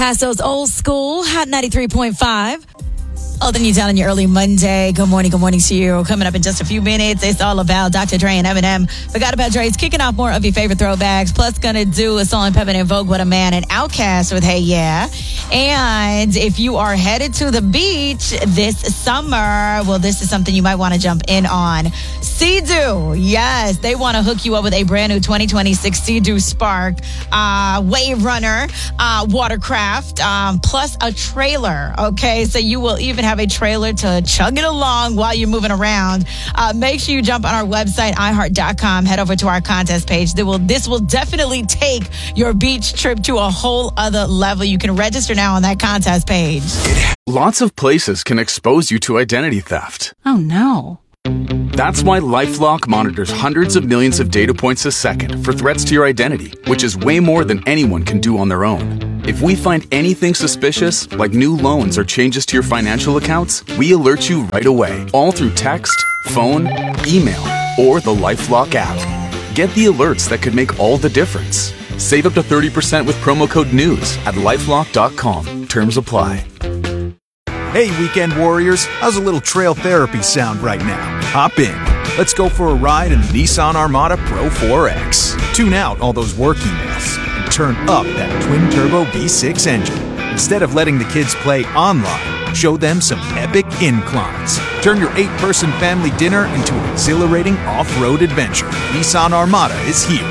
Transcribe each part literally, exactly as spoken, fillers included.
Paso's Old School, Hot ninety-three point five. Holding you down on your early Monday. Good morning, good morning to you. Coming up in just a few minutes, it's all about Doctor Dre and Eminem. Forgot About Dre's kicking off more of your favorite throwbacks. Plus, gonna do a song Pepin and Vogue, What a Man, and Outkast with Hey Yeah. And if you are headed to the beach this summer, well, this is something you might want to jump in on. Sea-Doo, yes, they want to hook you up with a brand new twenty twenty-six Sea-Doo Spark uh, Wave Runner uh, watercraft, um, plus a trailer. Okay, so you will even have have a trailer to chug it along while you're moving around. Uh, make sure you jump on our website, i heart dot com. Head over to our contest page. This will, this will definitely take your beach trip to a whole other level. You can register now on that contest page. Lots of places can expose you to identity theft. Oh, no. That's why LifeLock monitors hundreds of millions of data points a second for threats to your identity, which is way more than anyone can do on their own. If we find anything suspicious, like new loans or changes to your financial accounts, we alert you right away, all through text, phone, email, or the LifeLock app. Get the alerts that could make all the difference. Save up to thirty percent with promo code NEWS at lifelock dot com. Terms apply. Hey, weekend warriors, how's a little trail therapy sound right now? Hop in. Let's go for a ride in the Nissan Armada Pro four X. Tune out all those work emails and turn up that twin-turbo V six engine. Instead of letting the kids play online, show them some epic inclines. Turn your eight-person family dinner into an exhilarating off-road adventure. Nissan Armada is here.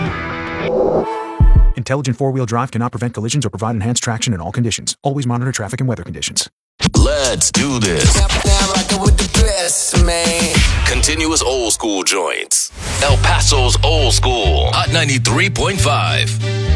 Intelligent four-wheel drive cannot prevent collisions or provide enhanced traction in all conditions. Always monitor traffic and weather conditions. Let's do this. Continuous old school joints. El Paso's Old School. Hot ninety-three point five.